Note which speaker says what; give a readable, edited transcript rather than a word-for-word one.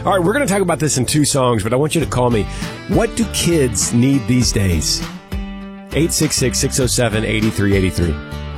Speaker 1: All right, we're going to talk about this in 2 songs, but I want you to call me. What do kids need these days? 866-607-8383.